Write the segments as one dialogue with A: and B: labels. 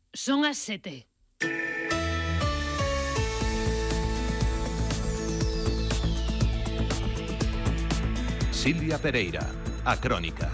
A: Son as 7.
B: Silvia Pereira, a Crónica.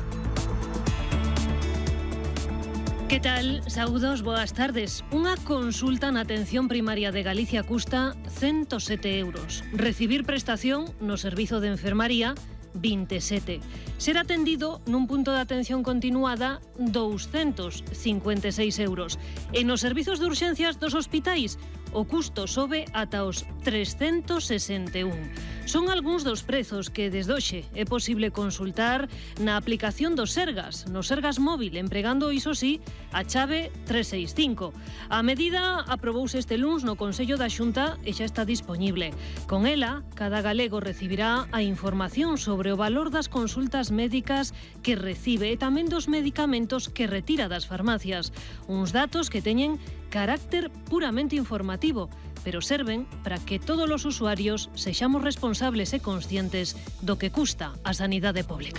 A: Que tal? Saúdos, boas tardes. Unha consulta na atención primaria de Galicia custa 107 euros. Recibir prestación no servizo de enfermaría, 27. Ser atendido nun punto de atención continuada, 256 euros. E nos servizos de urxencias dos hospitais, o custo sobe ata os 361. Son algúns dos prezos que desde hoxe é posible consultar na aplicación do Sergas, no Sergas móvil, empregando, iso sí, a chave 365. A medida aprobouse este luns no Consello da Xunta e xa está dispoñible. Con ela, cada galego recibirá a información sobre o valor das consultas médicas que recibe e tamén dos medicamentos que retira das farmacias. Uns datos que teñen carácter puramente informativo, pero serven para que todos os usuarios sexamos responsables e conscientes do que custa a sanidade pública.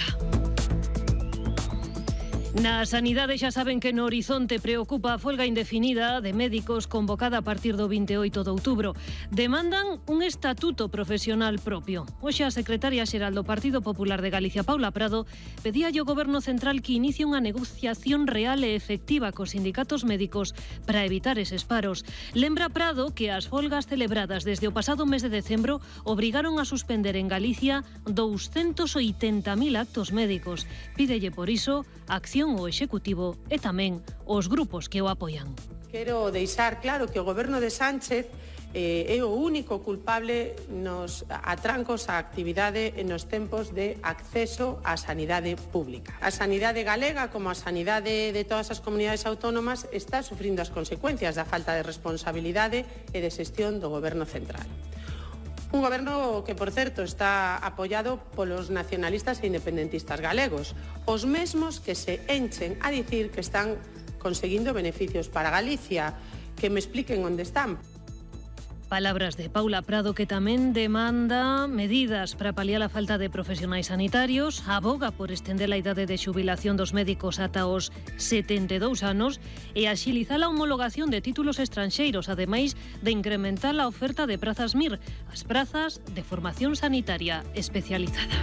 A: Na sanidade xa saben que no horizonte preocupa a folga indefinida de médicos convocada a partir do 28 de outubro. Demandan un estatuto profesional propio. Hoxe a secretaria xeral do Partido Popular de Galicia, Paula Prado, pedía ao Goberno Central que inicie unha negociación real e efectiva cos sindicatos médicos para evitar eses paros. Lembra Prado que as folgas celebradas desde o pasado mes de decembro obrigaron a suspender en Galicia 280.000 actos médicos. Pídelle por iso acción o Executivo e tamén os grupos que o apoian.
C: Quero deixar claro que o Goberno de Sánchez é o único culpable nos atrancos á actividade e nos tempos de acceso á sanidade pública. A sanidade galega, como a sanidade de todas as comunidades autónomas, está sufrindo as consecuencias da falta de responsabilidade e de xestión do Goberno central. Un goberno que, por certo, está apoiado polos nacionalistas e independentistas galegos, os mesmos que se enchen a dicir que están conseguindo beneficios para Galicia, que me expliquen onde están.
A: Palabras de Paula Prado, que tamén demanda medidas para paliar a falta de profesionais sanitarios, aboga por estender a idade de xubilación dos médicos ata os 72 anos e axilizar a homologación de títulos estranxeiros, ademais de incrementar a oferta de prazas MIR, as prazas de formación sanitaria especializada.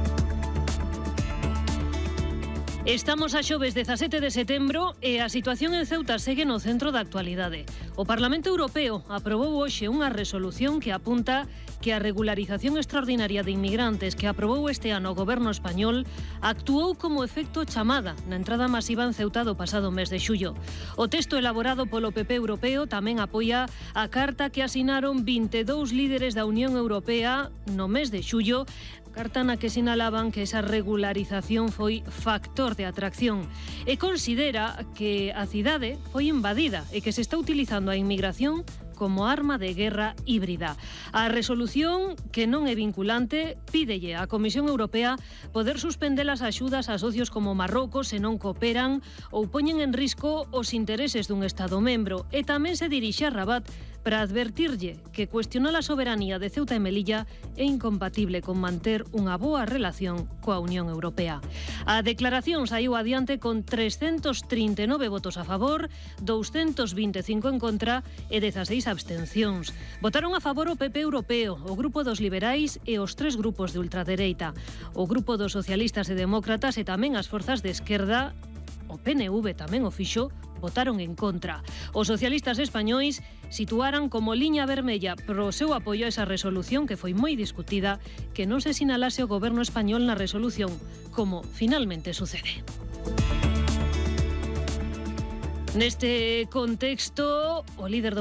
A: Estamos a xoves 17 de setembro e a situación en Ceuta segue no centro da actualidade. O Parlamento Europeo aprobou hoxe unha resolución que apunta que a regularización extraordinaria de inmigrantes que aprobou este ano o Goberno español actuou como efecto chamada na entrada masiva en Ceuta do pasado mes de xullo. O texto elaborado polo PP europeo tamén apoia a carta que asinaron 22 líderes da Unión Europea no mes de xullo, carta na que sinalaban que esa regularización foi factor de atracción e considera que a cidade foi invadida e que se está utilizando a inmigración como arma de guerra híbrida. A resolución, que non é vinculante, pídelle á Comisión Europea poder suspender as axudas a socios como Marrocos se non cooperan ou poñen en risco os intereses dun Estado membro, e tamén se dirixe a Rabat para advertirlle que cuestionar a soberanía de Ceuta e Melilla é incompatible con manter unha boa relación coa Unión Europea. A declaración saiu adiante con 339 votos a favor, 225 en contra e 16 abstencións. Votaron a favor o PP europeo, o Grupo dos Liberais e os 3 grupos de ultradereita. O Grupo dos Socialistas e Demócratas e tamén as forzas de esquerda, o PNV tamén o fixo, votaron en contra. Os socialistas españois situaran como liña vermella pro seu apoio a esa resolución que foi moi discutida que non se sinalase o Goberno español na resolución, como finalmente sucede. Neste contexto, o líder do